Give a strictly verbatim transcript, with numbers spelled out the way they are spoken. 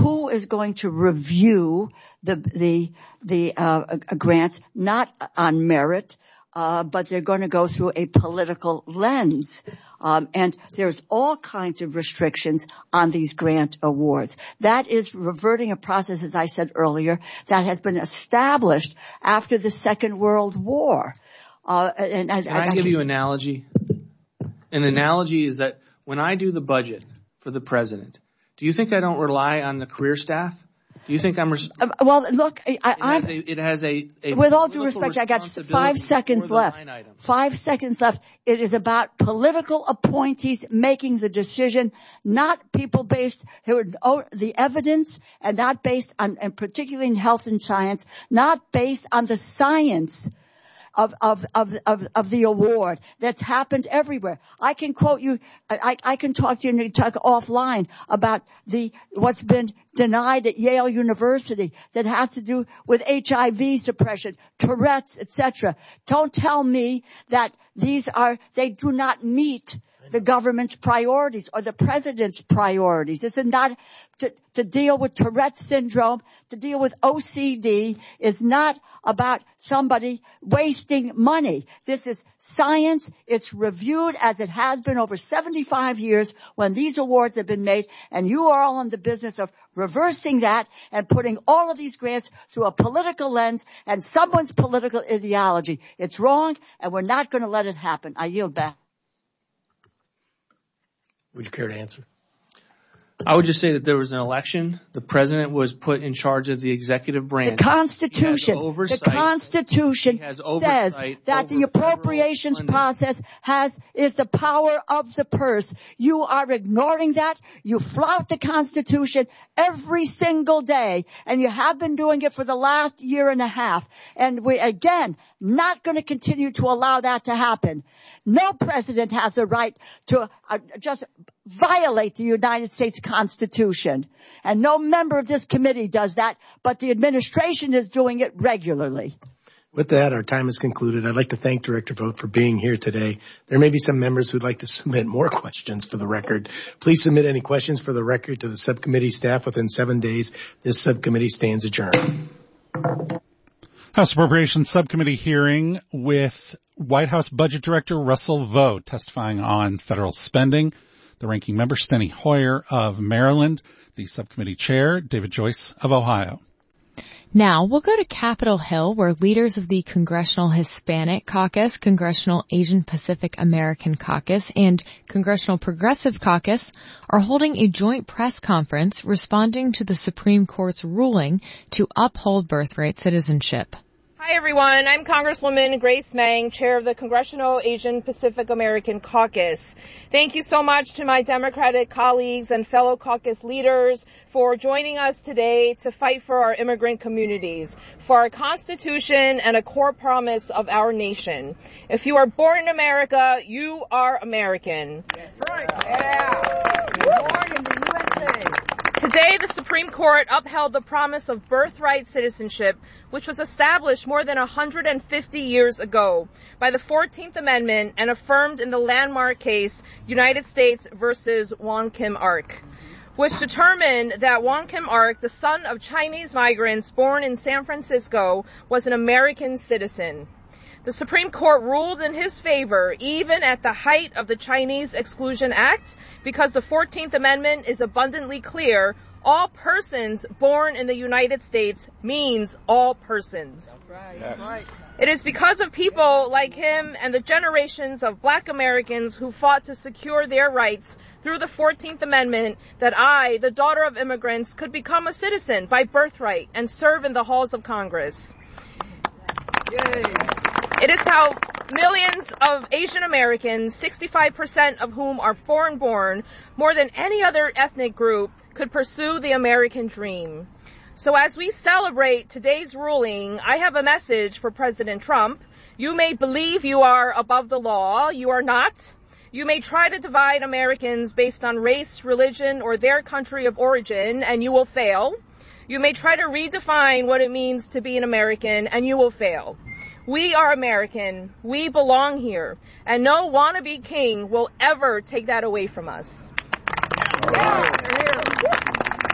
who is going to review the the the uh, grants, not on merit, uh, but they're going to go through a political lens. Um, and there's all kinds of restrictions on these grant awards. That is reverting a process, as I said earlier, that has been established after the Second World War. Uh, and as, Can I, I give you an analogy? An analogy is that when I do the budget for the president, do you think I don't rely on the career staff? Do you think I'm... Res- uh, well, look, I, it, I'm, has a, it has a... a with all due respect, I got five seconds left. Five seconds left. It is about political appointees making the decision, not people based, who are the evidence, and not based on, and particularly in health and science, not based on the science Of, of, of, of, of the award that's happened everywhere. I can quote you, I, I can talk to you and talk offline about the, what's been denied at Yale University that has to do with H I V suppression, Tourette's, et cetera. Don't tell me that these are, they do not meet the government's priorities or the president's priorities. This is not to, to deal with Tourette's syndrome, to deal with O C D is not about somebody wasting money. This is science. It's reviewed as it has been over seventy-five years when these awards have been made, and you are all in the business of reversing that and putting all of these grants through a political lens and someone's political ideology. It's wrong, and we're not going to let it happen. I yield back. Would you care to answer? I would just say that there was an election. The president was put in charge of the executive branch. The Constitution, the Constitution says that the appropriations process has, is the power of the purse. You are ignoring that. You flout the Constitution every single day, and you have been doing it for the last year and a half. And we, again, not going to continue to allow that to happen. No president has the right to uh, just violate the United States Constitution. And no member of this committee does that, but the administration is doing it regularly. With that, our time is concluded. I'd like to thank Director Vogt for being here today. There may be some members who'd like to submit more questions for the record. Please submit any questions for the record to the subcommittee staff within seven days. This subcommittee stands adjourned. House Appropriations Subcommittee hearing with White House Budget Director Russell Vought testifying on federal spending. The ranking member, Steny Hoyer of Maryland. The subcommittee chair, David Joyce of Ohio. Now we'll go to Capitol Hill, where leaders of the Congressional Hispanic Caucus, Congressional Asian Pacific American Caucus, and Congressional Progressive Caucus are holding a joint press conference responding to the Supreme Court's ruling to uphold birthright citizenship. Hi, everyone. I'm Congresswoman Grace Meng, chair of the Congressional Asian Pacific American Caucus. Thank you so much to my Democratic colleagues and fellow caucus leaders for joining us today to fight for our immigrant communities, for our Constitution and a core promise of our nation. If you are born in America, you are American. That's right. Yeah. Born in the U S A. Today, the Supreme Court upheld the promise of birthright citizenship, which was established more than one hundred fifty years ago by the fourteenth Amendment and affirmed in the landmark case United States versus Wong Kim Ark, which determined that Wong Kim Ark, the son of Chinese migrants born in San Francisco, was an American citizen. The Supreme Court ruled in his favor even at the height of the Chinese Exclusion Act because the fourteenth Amendment is abundantly clear. All persons born in the United States means all persons. That's right. Yes. That's right. It is because of people like him and the generations of Black Americans who fought to secure their rights through the fourteenth Amendment that I, the daughter of immigrants, could become a citizen by birthright and serve in the halls of Congress. Yay. It is how millions of Asian Americans, sixty-five percent of whom are foreign-born, more than any other ethnic group, could pursue the American dream. So as we celebrate today's ruling, I have a message for President Trump. You may believe you are above the law. You are not. You may try to divide Americans based on race, religion, or their country of origin, and you will fail. You may try to redefine what it means to be an American, and you will fail. We are American. We belong here. And no wannabe king will ever take that away from us. Yeah.